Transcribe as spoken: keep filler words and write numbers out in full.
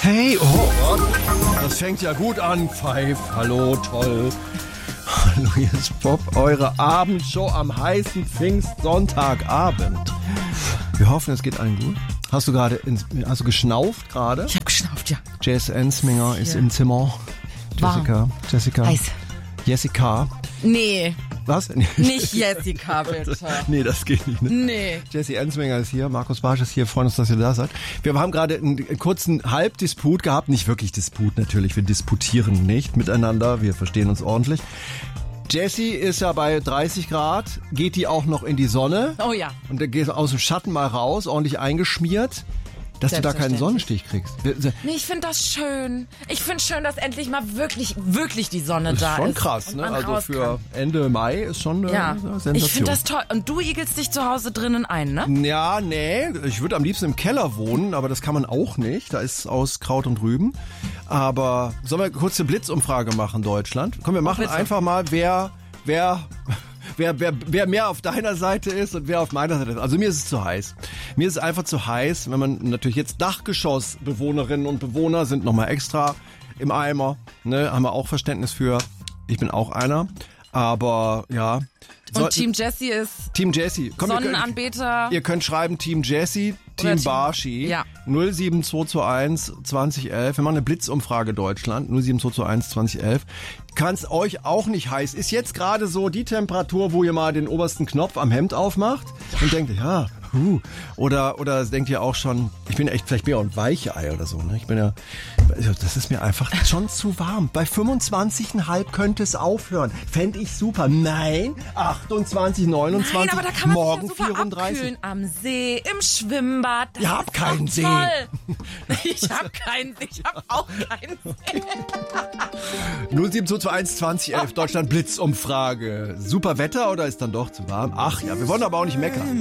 Hey, oh, das fängt ja gut an, Pfeif. Hallo, toll. Hallo, hier ist Bob, eure Abendshow am heißen Pfingstsonntagabend. Wir hoffen, es geht allen gut. Hast du gerade, hast du geschnauft gerade? Ich hab geschnauft, ja. Jess Ensminger ist im Zimmer. Jessica, Warm. Jessica. Heiß. Jessica. Nee. Was? Nicht Jessica, bitte. Nee, das geht nicht. Ne? Nee. Jessie Ensminger ist hier, Markus Barsch ist hier, freuen uns, dass ihr da seid. Wir haben gerade einen kurzen Halbdisput gehabt, nicht wirklich Disput natürlich, wir disputieren nicht miteinander, wir verstehen uns ordentlich. Jessie ist ja bei dreißig Grad, geht die auch noch in die Sonne. Oh ja. Und dann geht aus dem Schatten mal raus, ordentlich eingeschmiert, dass du da keinen Sonnenstich kriegst. Nee, ich finde das schön. Ich finde schön, dass endlich mal wirklich, wirklich die Sonne Das da ist ist. schon krass, und ne? man Also raus für kann. Ende Mai ist schon eine Ja, Sensation. ich finde das toll. Und du igelst dich zu Hause drinnen ein, ne? Ja, nee, ich würde am liebsten im Keller wohnen, aber das kann man auch nicht. Da ist aus Kraut und Rüben. Aber sollen wir kurz eine Blitzumfrage machen, Deutschland? Komm, wir machen bitte. einfach mal, wer, wer, wer, wer, wer mehr auf deiner Seite ist und wer auf meiner Seite ist. Also mir ist es zu heiß. Mir ist es einfach zu heiß, wenn man natürlich jetzt Dachgeschossbewohnerinnen und Bewohner sind nochmal extra im Eimer. Ne, haben wir auch Verständnis für. Ich bin auch einer. Aber ja. Und Team Jessie ist Team Jessie. Komm, ihr könnt- Sonnenanbeter. Ihr könnt schreiben Team Jessie, Team Team- Barschi, Ja. null sieben zwei zwei eins zwanzig elf. Wir machen eine Blitzumfrage Deutschland, null sieben zwei zwei eins zwanzig elf. Kann es euch auch nicht heiß. Ist jetzt gerade so die Temperatur, wo ihr mal den obersten Knopf am Hemd aufmacht und denkt, ja, huh. Oder, oder denkt ihr auch schon, ich bin echt, vielleicht bin ich auch ein Weichei oder so, ne? Ich bin ja, also das ist mir einfach schon zu warm. Bei fünfundzwanzig Komma fünf könnte es aufhören. Fände ich super. Nein, achtundzwanzig, neunundzwanzig, Nein, aber da kann man morgen sich ja super vierunddreißig. abkühlen. Am See, im Schwimmbad. Das Ihr habt ist keinen doch See. Toll. Ich hab keinen See. Ich hab auch keinen See. null sieben zwei zwei eins zwanzig elf, Deutschland Blitzumfrage. Super Wetter oder ist dann doch zu warm? Ach ja, wir wollen aber auch nicht meckern.